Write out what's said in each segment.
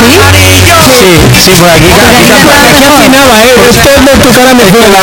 Sí, por aquí. Aquí afinaba, esto es de tu cara me suena,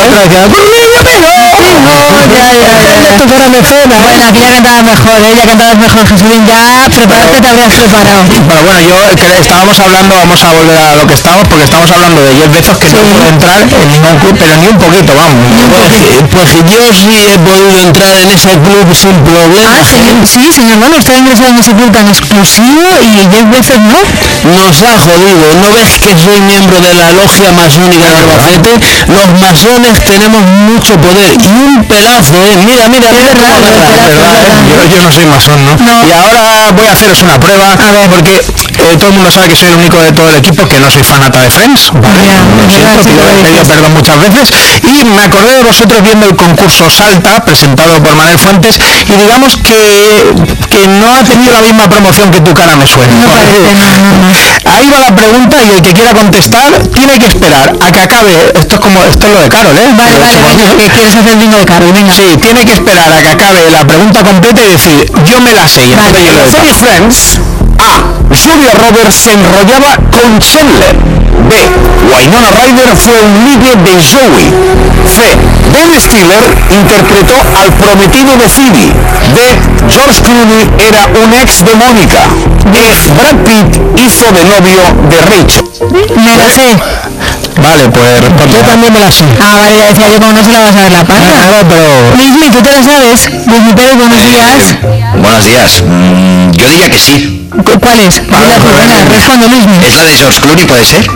tu cara me suena. Bueno, aquí ya cantabas mejor, ya cantabas mejor, Jesulín, ya prepararte te habrías preparado. Pero bueno, estábamos hablando, vamos a volver a lo que estamos, porque estamos hablando de Jeff Bezos, que no puede entrar en ningún club, pero ni un poquito, vamos. Pues yo sí he podido entrar en ese club sin problema. Sí, señor, bueno, usted ha ingresado en ese club tan exclusivo y Jeff Bezos no. Nos ha jodido. ¿No ves que soy miembro de la logia masónica de Albacete? Los masones tenemos mucho poder y un pedazo, mira cómo agarra. Yo no soy masón, ¿no? Y ahora voy a haceros una prueba, porque todo el mundo sabe que soy el único de todo el equipo que no soy fanata de Friends, ¿vale? Lo siento, pido perdón muchas veces, y me acordé de vosotros viendo el concurso Salta, presentado por Manuel Fuentes, y digamos que no ha tenido la misma promoción que Tu cara me suena. Ahí va la pregunta, y el que quiera contestar tiene que esperar a que acabe. Esto es lo de Carol, ¿eh? Vale, que quieres hacer el bingo de Carol, venga. Sí, tiene que esperar a que acabe la pregunta completa y decir, yo me la sé. En la serie Friends, A. Julia Roberts se enrollaba con Chandler. B. Winona Ryder fue un ligue de Joey. C. Ben Stiller interpretó al prometido de Phoebe. D. George Clooney era un ex de Mónica. E. Brad Pitt hizo de novio de Rachel. Me la sé. Vale, pues yo también me la sé. Vale, ya decía yo, como no se la vas a ver la pata. Claro, pero... Luismi, ¿tú te la sabes? Luismi Pérez, buenos días. Buenos días. Yo diría que sí. ¿Cuál es? Venga, responde, Luismi. ¿Es la de George Clooney, puede ser?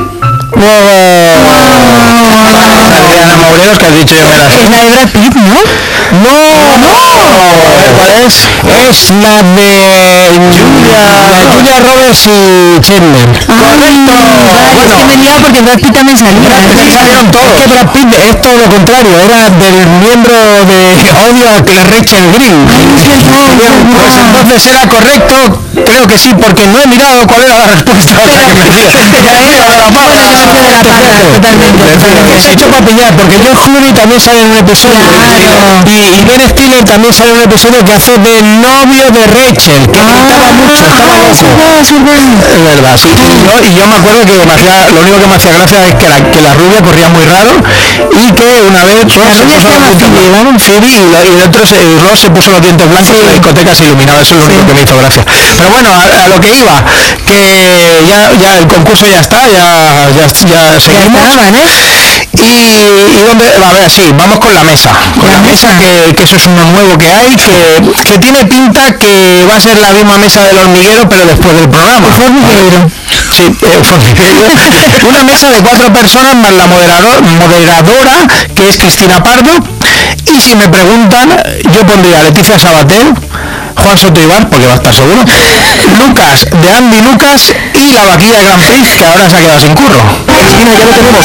Adriana Maureros, que has dicho yo me la sé. Es la de Brad Pitt, ¿no? ¿Cuál es? Es la de Julia Roberts y Chandler. Correcto. Vale, es que me he liado porque Brad Pitt también salía. Salieron todos. Es que Brad Pitt es todo lo contrario, era del miembro de Odio a Rachel Green. Pues entonces era correcto, creo que sí, porque no he mirado cuál era la respuesta. Se ha hecho para pillar, porque George Clooney también sale en un episodio y Ben Stiller también sale en un episodio que hace de novio de Rachel, que gritaba mucho, estaba loco. Es verdad, sí. Y yo me acuerdo que lo único que me hacía gracia es que la rubia corría muy raro y que una vez Phoebe y el otro Ross se puso los dientes blancos y la discoteca se iluminaba. Eso es lo único que me hizo gracia. Pero bueno, a lo que iba, que ya el concurso ya está, ya seguimos. Y donde, a ver, sí, vamos con la mesa. Con la mesa, que eso es uno nuevo que hay, que tiene pinta que va a ser la misma mesa del hormiguero, pero después del programa. Sí, una mesa de 4 personas más la moderadora, que es Cristina Pardo. Y si me preguntan, yo pondría a Leticia Sabater, Juan Soto Ibar, porque va a estar seguro, Lucas de Andy Lucas y la vaquilla de Grand Prix, que ahora se ha quedado sin curro. Cristina, ya lo tenemos.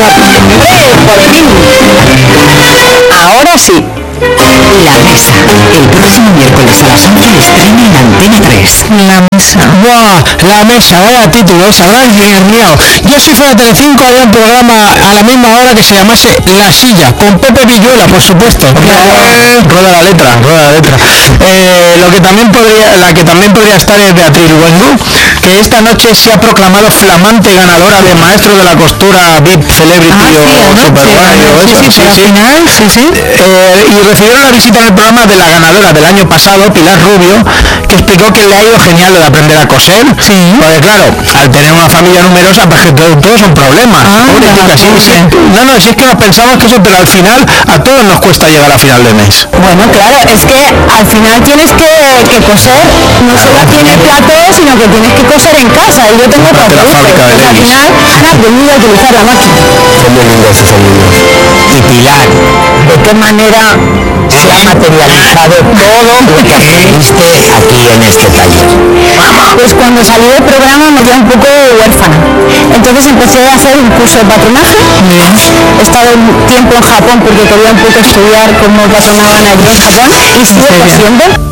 Ahora sí. La mesa. El próximo miércoles a las 11 estrena en Antena 3. La mesa. ¡Buah! La mesa, vaya título, sabrás guiñado. Yo si fuera Telecinco había un programa a la misma hora que se llamase La Silla, con Pepe Villuela, por supuesto. Rueda la letra. La que también podría estar es Beatriz Luengo, que esta noche se ha proclamado flamante ganadora de Maestro de la Costura VIP Celebrity o Superguay. Y recibieron la visita en el programa de la ganadora del año pasado, Pilar Rubio, que explicó que le ha ido genial lo de aprender a coser. Porque claro, al tener una familia numerosa, pues que todo es un problema. Si es que nos pensamos que eso, pero al final a todos nos cuesta llegar a final de mes. Bueno, claro, es que al final tienes que coser, no solo tiene platos, sino que tienes que coser en casa. Y yo tengo otro producto. Al final han aprendido a utilizar la máquina. Son muy lindos esos niños. Y Pilar, ¿de qué manera se ha materializado todo lo que aprendiste aquí en este taller? Pues cuando salí del programa me quedé un poco huérfana. Entonces empecé a hacer un curso de patronaje. He estado un tiempo en Japón porque quería un poco estudiar cómo patronaban allí en Japón y sigo haciendo.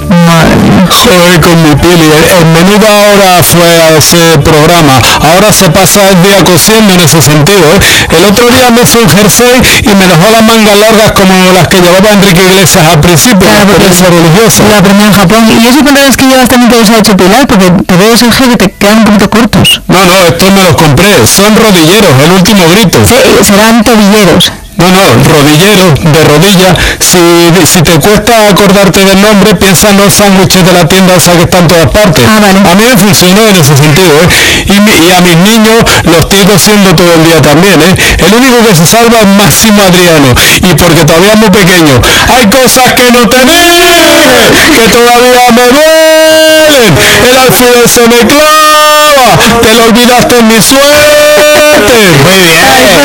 Joder, con mi Pili, el menudo ahora fue a ese programa, ahora se pasa el día cosiendo en ese sentido, ¿eh? El otro día me hizo un jersey y me dejó las mangas largas como las que llevaba Enrique Iglesias al principio, claro, por eso religioso. Lo aprendió en Japón. ¿Y eso cuando es que llevas también que los ha hecho Pilar? Porque te veo, Sergio, que te quedan un poquito cortos. No, estos me los compré, son rodilleros, el último grito. Sí, serán tobilleros. No, rodillero, de rodilla. Si te cuesta acordarte del nombre, piensa en los sándwiches de la tienda esa que está en todas partes. Ah, vale. A mí me funcionó en ese sentido, ¿eh? Y a mis niños los estoy cosiendo todo el día también, ¿eh? El único que se salva es Máximo Adriano, y porque todavía es muy pequeño. Hay cosas que no te duelen, que todavía me duelen. El alfiler se me clava, te lo olvidaste en mi suerte. Muy bien,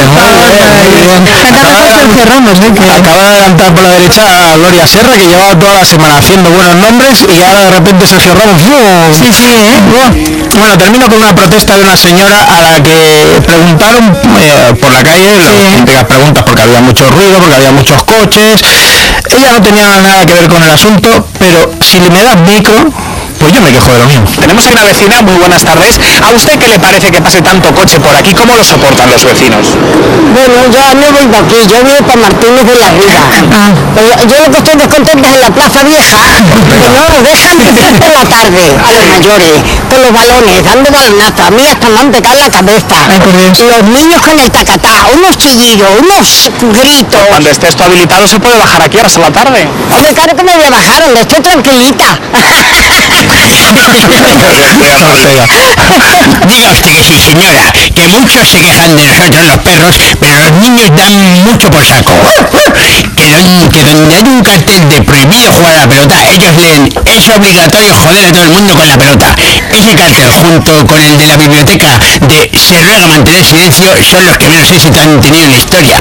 Acaba de adelantar por la derecha a Gloria Serra, que llevaba toda la semana haciendo buenos nombres, y ahora de repente Sergio Ramos. Sí, Bueno, termino con una protesta de una señora a la que preguntaron por la calle, las típicas preguntas, porque había mucho ruido, porque había muchos coches. Ella no tenía nada que ver con el asunto, pero si me das micro, pues yo me quejo de lo mismo. Tenemos aquí una vecina, muy buenas tardes. ¿A usted qué le parece que pase tanto coche por aquí? ¿Cómo lo soportan los vecinos? Bueno, yo no voy de aquí, yo vivo por Martínez de la Riva. Pero yo lo que estoy descontenta es en la Plaza Vieja, que no nos dejan vivir por la tarde a los mayores, con los balones, dando balonazos, a mí hasta me han pegado la cabeza. Los niños con el tacatá, unos chillidos, unos gritos. Cuando esté esto habilitado se puede bajar aquí hasta la tarde. Hombre, claro que me voy a bajar, donde estoy tranquilita. Diga usted que sí, señora, que muchos se quejan de nosotros los perros, pero los niños dan mucho por saco. Que donde hay un cartel de prohibido jugar a la pelota, ellos leen, es obligatorio joder a todo el mundo con la pelota. Ese cartel, junto con el de la biblioteca de se ruega mantener silencio, son los que menos éxito han tenido en la historia.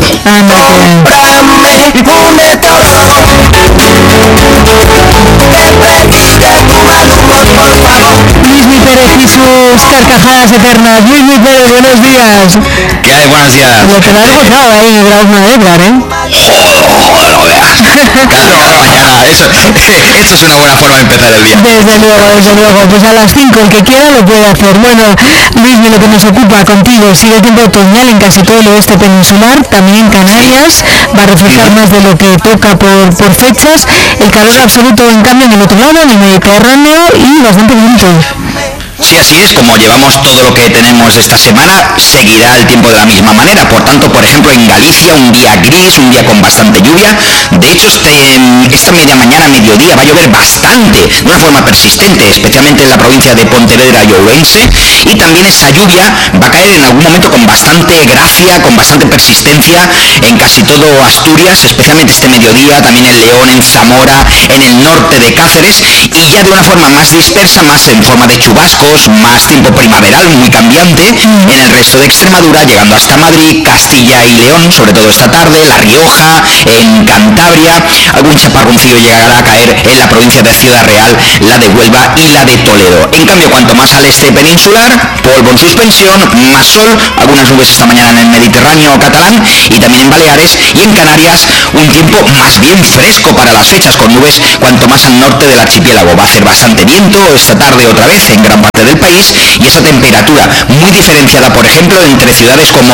Luismi Pérez y sus carcajadas eternas. Luismi Pérez, buenos días. ¿Qué hay? Buenos días. Lo que lo has gozado ahí en Graus Edgar, ¿eh? Joder, no veas. Cada mañana, esto es una buena forma de empezar el día. Desde luego. Pues a las 5 el que quiera lo puede hacer. Bueno, Luismi, lo que nos ocupa contigo, sigue el tiempo otoñal en casi todo el oeste peninsular, también en Canarias, va a reflejar más de lo que toca por fechas. El calor absoluto, en cambio, en el otro lado, en el Mediterráneo, y bastante viento. Sí, así es, como llevamos todo lo que tenemos esta semana, seguirá el tiempo de la misma manera. Por tanto, por ejemplo, en Galicia, un día gris, un día con bastante lluvia. De hecho, esta media mañana, mediodía, va a llover bastante, de una forma persistente, especialmente en la provincia de Pontevedra y Ourense. Y también esa lluvia va a caer en algún momento con bastante gracia, con bastante persistencia en casi todo Asturias, especialmente este mediodía, también en León, en Zamora, en el norte de Cáceres, y ya de una forma más dispersa, más en forma de chubascos, más tiempo primaveral, muy cambiante, en el resto de Extremadura, llegando hasta Madrid, Castilla y León, sobre todo esta tarde, La Rioja, en Cantabria, algún chaparroncillo llegará a caer en la provincia de Ciudad Real, la de Huelva y la de Toledo. En cambio, cuanto más al este peninsular, polvo en suspensión, más sol, algunas nubes esta mañana en el Mediterráneo catalán y también en Baleares, y en Canarias un tiempo más bien fresco para las fechas, con nubes cuanto más al norte del archipiélago. Va a hacer bastante viento esta tarde otra vez en gran parte del país, y esa temperatura muy diferenciada, por ejemplo, entre ciudades como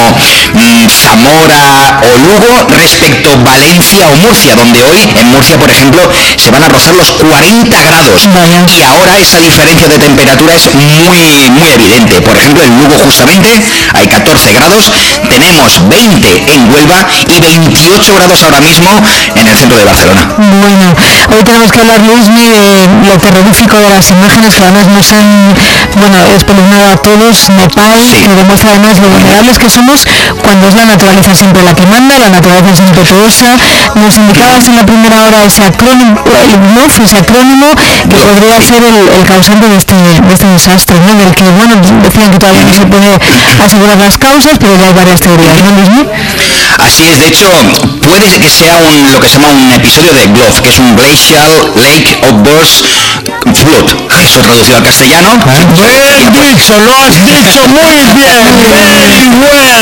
Zamora o Lugo respecto Valencia o Murcia, donde hoy en Murcia, por ejemplo, se van a rozar los 40 grados. Y ahora esa diferencia de temperatura es muy evidente. Por ejemplo, en Lugo justamente hay 14 grados, tenemos 20 en Huelva y 28 grados ahora mismo en el centro de Barcelona. Bueno, hoy tenemos que hablar, Luismi, de lo terrorífico de las imágenes que además nos han, espeluznado a todos. Nepal, que demuestra además lo vulnerables que somos cuando es la naturaleza siempre la que manda, la naturaleza es impetuosa. Nos indicabas en la primera hora ese acrónimo, ese acrónimo que podría ser el causante de este desastre, ¿no? Del que, decían que todavía no se puede asegurar las causas, pero ya hay varias teorías, ¿no, Luismi? Así es, de hecho, puede que sea lo que se llama un episodio de GLOF, que es un Glacial Lake Outburst Flood. Eso traducido al castellano. Bien dicho, lo has dicho muy bien, very well.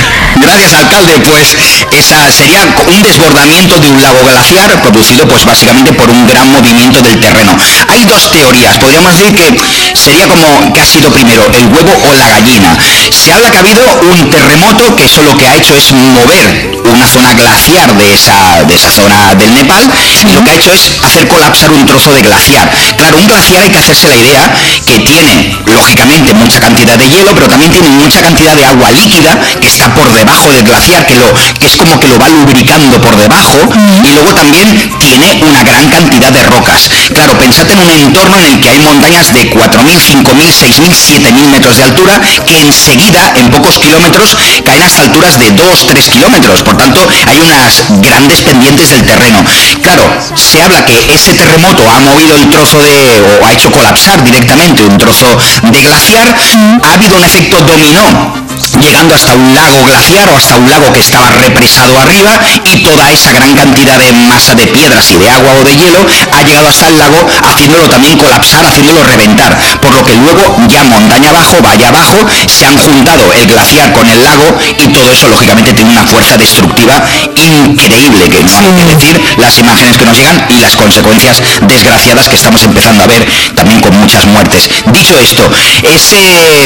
Gracias, alcalde. Pues esa sería un desbordamiento de un lago glaciar producido pues básicamente por un gran movimiento del terreno. Hay dos teorías. Podríamos decir que sería como que ha sido primero el huevo o la gallina. Se habla que ha habido un terremoto que eso lo que ha hecho es mover una zona glaciar de esa zona del Nepal, y lo que ha hecho es hacer colapsar un trozo de glaciar. Claro, un glaciar hay que hacerse la idea que tiene lógicamente mucha cantidad de hielo, pero también tiene mucha cantidad de agua líquida que está por debajo del glaciar, que es como que lo va lubricando por debajo, y luego también tiene una gran cantidad de rocas. Claro, pensad en un entorno en el que hay montañas de 4.000, 5.000, 6.000, 7.000 metros de altura, que enseguida, en pocos kilómetros, caen hasta alturas de 2-3 kilómetros. Por tanto, hay unas grandes pendientes del terreno. Claro, se habla que ese terremoto ha movido el trozo o ha hecho colapsar directamente un trozo de glaciar. Ha habido un efecto dominó, llegando hasta un lago glaciar o hasta un lago que estaba represado arriba, y toda esa gran cantidad de masa de piedras y de agua o de hielo ha llegado hasta el lago, haciéndolo también colapsar, haciéndolo reventar, por lo que luego ya montaña abajo, valle abajo, se han juntado el glaciar con el lago, y todo eso lógicamente tiene una fuerza destructiva increíble, que no hay que decir las imágenes que nos llegan y las consecuencias desgraciadas que estamos empezando a ver, también con muchas muertes. Dicho esto, ese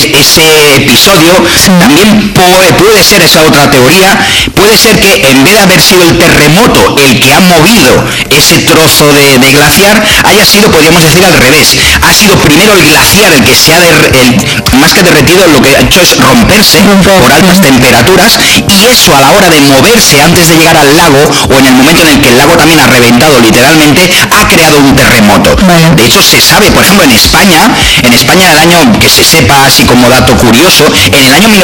episodio también puede ser, esa otra teoría, puede ser que en vez de haber sido el terremoto el que ha movido ese trozo de glaciar, haya sido, podríamos decir, al revés. Ha sido primero el glaciar el que se ha más que derretido, lo que ha hecho es romperse por altas temperaturas, y eso a la hora de moverse antes de llegar al lago, o en el momento en el que el lago también ha reventado literalmente, ha creado un terremoto. De hecho, se sabe, por ejemplo, en España el año, que se sepa así como dato curioso, en el año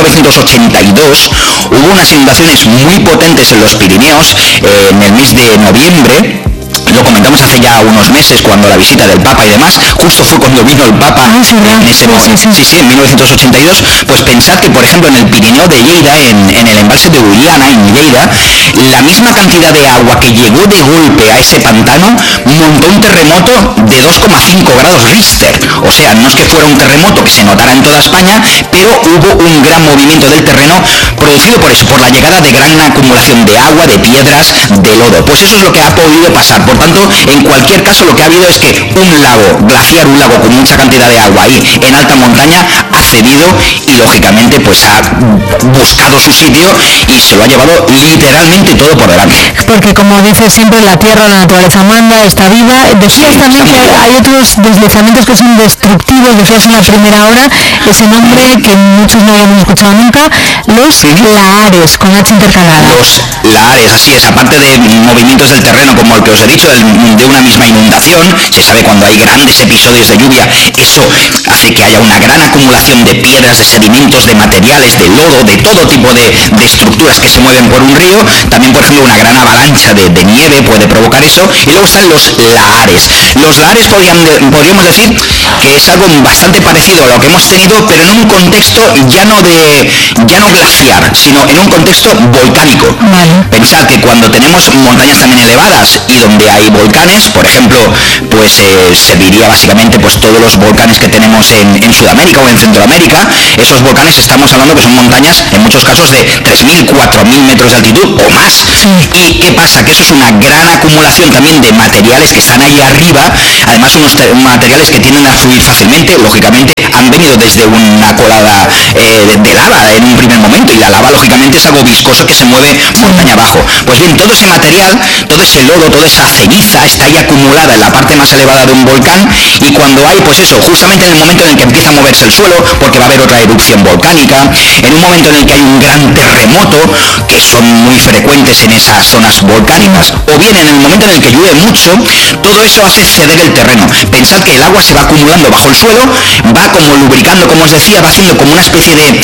1982 hubo unas inundaciones muy potentes en los Pirineos, en el mes de noviembre. Lo comentamos hace ya unos meses, cuando la visita del Papa y demás, justo fue cuando vino el Papa en ese momento, en 1982. Pues pensad que, por ejemplo, en el Pirineo de Lleida, en el embalse de Ullana, en Lleida, la misma cantidad de agua que llegó de golpe a ese pantano montó un terremoto de 2,5 grados Richter. O sea, no es que fuera un terremoto que se notara en toda España, pero hubo un gran movimiento del terreno producido por eso, por la llegada de gran acumulación de agua, de piedras, de lodo. Pues eso es lo que ha podido pasar. Por tanto, en cualquier caso, lo que ha habido es que un lago glaciar, un lago con mucha cantidad de agua ahí en alta montaña, ha cedido y lógicamente pues ha buscado su sitio y se lo ha llevado literalmente todo por delante. Porque, como dices siempre, la tierra, la naturaleza manda, está viva. Decías también que hay otros deslizamientos que son destructivos. Decías en la primera hora ese nombre que muchos no habíamos escuchado nunca, los lahares, con H intercalada. Los lahares, así es. Aparte de movimientos del terreno como el que os he dicho, de una misma inundación, se sabe cuando hay grandes episodios de lluvia, eso hace que haya una gran acumulación de piedras, de sedimentos, de materiales, de lodo, de todo tipo de estructuras que se mueven por un río. También, por ejemplo, una gran avalancha de nieve puede provocar eso. Y luego están los lahares. Los lahares podríamos decir que es algo bastante parecido a lo que hemos tenido, pero en un contexto ya no glaciar, sino en un contexto volcánico. Pensad que cuando tenemos montañas también elevadas y donde hay volcanes, por ejemplo, pues serviría básicamente pues todos los volcanes que tenemos en Sudamérica o en Centroamérica. Esos volcanes, estamos hablando que son montañas en muchos casos de 3.000, 4.000 metros de altitud o más. ¿Y qué pasa? Que eso es una gran acumulación también de materiales que están ahí arriba, además unos materiales que tienden a fluir fácilmente. Lógicamente han venido desde una colada de lava en un primer momento, y la lava lógicamente es algo viscoso que se mueve montaña abajo. Pues bien, todo ese material, todo ese lodo, toda esa ceniza está ahí acumulada en la parte más elevada de un volcán, y cuando hay, pues eso, justamente en el momento en el que empieza a moverse el suelo, porque va a haber otra erupción volcánica, en un momento en el que hay un gran terremoto, que son muy frecuentes en esas zonas volcánicas, o bien en el momento en el que llueve mucho, todo eso hace ceder el terreno. Pensad que el agua se va acumulando bajo el suelo, va como lubricando, como os decía, va haciendo como una especie de,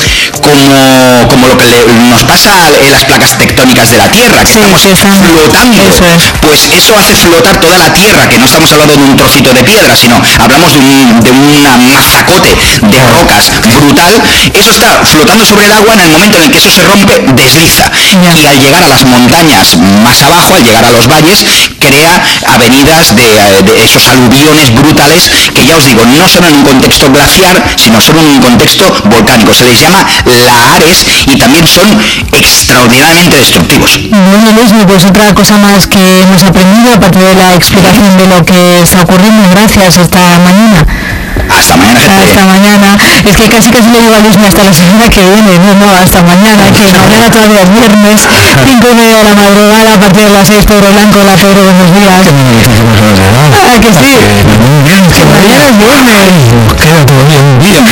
como lo que nos pasa en las placas tectónicas de la Tierra, que estamos flotando. Pues eso hace flotar toda la Tierra, que no estamos hablando de un trocito de piedra, sino hablamos de una mazacote de rocas brutal. Eso está flotando sobre el agua. En el momento en el que eso se rompe, desliza, y al llegar a las montañas más abajo, al llegar a los valles, crea avenidas de esos aluviones brutales, que ya os digo, no son en un contexto glaciar, sino son en un contexto volcánico. Se les llama lahares, y también son extraordinariamente destructivos. Bueno, Luis, pues otra cosa más que hemos aprendido, aparte de la explicación de lo que está ocurriendo, gracias, hasta mañana. Hasta mañana, gente. Hasta mañana. Es que casi le digo a Luismi hasta la semana que viene. No, hasta mañana, que mañana todavía es viernes, 5:30 de la madrugada, a partir de las 6, Pedro Blanco, la Pedro, buenos días. Ah, que sí. Que mañana es viernes. Nos queda todavía un día.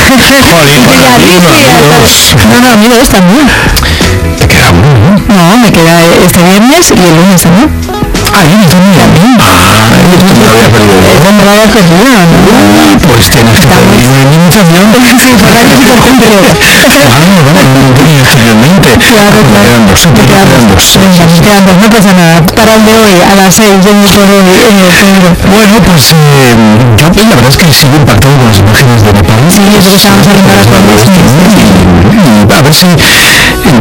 No, amigo, es también. Te queda uno, ¿no? No, me queda este viernes y el lunes también. Ah, el lunes también. No había perdido. Eso me lo había perdido, ¿no? Pues tienes que pedir una invitación. Sí, por ahí sí por ejemplo. No tenía exteriormente. Claro. Me quedan dos. No pasa nada. Para el de hoy, a las 6, yo me puedo ir. Bueno, pues yo la verdad es que sigo impactado con las imágenes de Nepal. Sí, eso que estábamos hablando ahora con Luis. A ver si